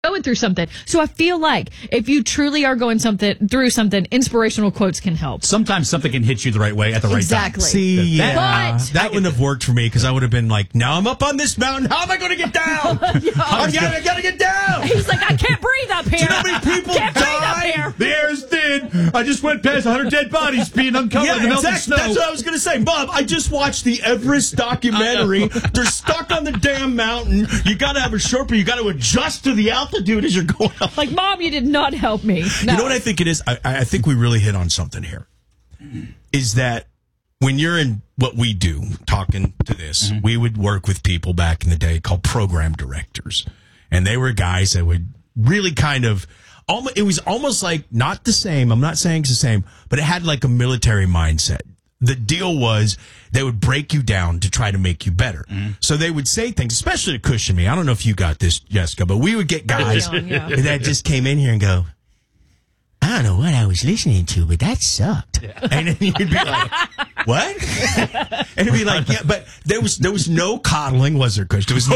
going through something. So I feel like if you truly are going through something, inspirational quotes can help. Sometimes something can hit you the right way at the right time. Exactly. See, But that wouldn't have worked for me because I would have been like, now I'm up on this mountain. How am I going to get down? I got to get down. he's like, I can't breathe up here. Do you know how many people Can't breathe up die? here. The air is thin. I just went past 100 dead bodies being uncovered in the melting snow. That's what I was going to say. Bob, I just watched the Everest documentary. They're stuck on the damn mountain. You got to have a Sherpa. You got to adjust to the altitude as you're going up. Like, Mom, you did not help me. No. You know what I think it is? I think we really hit on something here. Is that when you're in what we do, talking to this, we would work with people back in the day called program directors. And they were guys that would really kind of, it was almost like not the same. I'm not saying it's the same, but it had like a military mindset. The deal was they would break you down to try to make you better. So they would say things, especially to cushion me. I don't know if you got this, Jessica, but we would get guys that just came in here and go, I don't know what I was listening to, but that sucked. Yeah. And then you'd be like, what? And it'd be like, yeah, but there was no coddling, was there, Kush? There was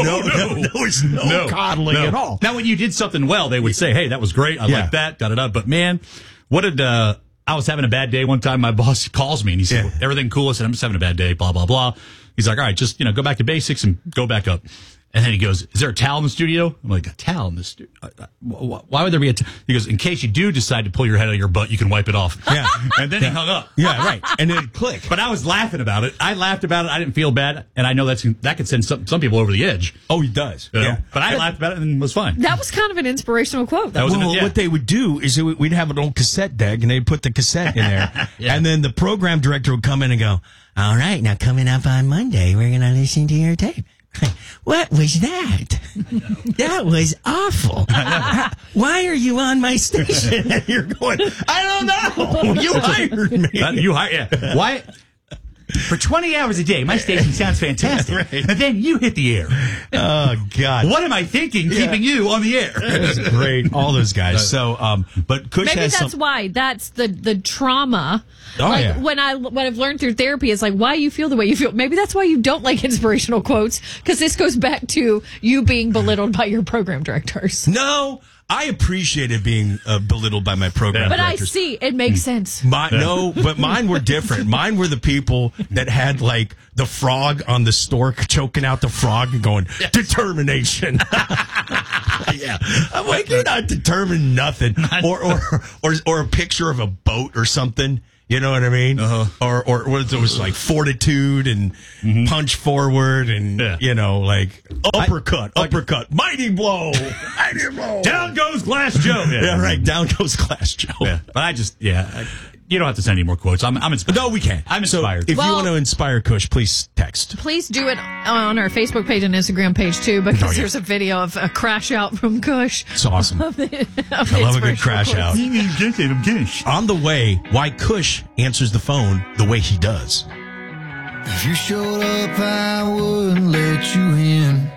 no coddling at all. Now, when you did something well, they would say, hey, that was great. I like that. Da-da-da. But, man, what did... I was having a bad day one time. My boss calls me and he said, everything cool? I said, I'm just having a bad day, blah, blah, blah. He's like, all right, just, go back to basics and go back up. And then he goes, is there a towel in the studio? I'm like, a towel in the studio? Why would there be a towel? He goes, in case you do decide to pull your head out of your butt, you can wipe it off. Yeah. And then he hung up. Yeah, right. And then it clicked. But I was laughing about it. I laughed about it. I didn't feel bad. And I know that could send some people over the edge. Oh, he does. Yeah. But I laughed about it and it was fine. That was kind of an inspirational quote. What they would do is we'd have an old cassette deck and they'd put the cassette in there. And then the program director would come in and go, all right, now coming up on Monday, we're going to listen to your tape. What was that? That was awful. Why are you on my station? And you're going, I don't know. You hired me. Why? For 20 hours a day, my station sounds fantastic. Right. And then you hit the air. Oh, God. What am I thinking keeping you on the air? That's great. All those guys. So, but Kush maybe has that's why. That's the trauma. Oh, like what I've learned through therapy is like why you feel the way you feel. Maybe that's why you don't like inspirational quotes, because this goes back to you being belittled by your program directors. No, I appreciated being belittled by my program directors. But I see, it makes sense. But mine were different. Mine were the people that had like the frog on the stork choking out the frog and going, determination. Yeah. I'm like, you're not determined nothing. Or a picture of a boat or something. You know what I mean? Or what it was like fortitude and punch forward and, like uppercut, mighty blow. Down goes Glass Joe. Yeah, right. Down goes Glass Joe. Yeah. But I just, you don't have to send any more quotes. I'm inspired. No, we can't. I'm inspired. So if you want to inspire Kush, please text. Please do it on our Facebook page and Instagram page, too, because there's a video of a crash out from Kush. It's awesome. I love a good crash out. On the way, why Kush answers the phone the way he does. If you showed up, I wouldn't let you in.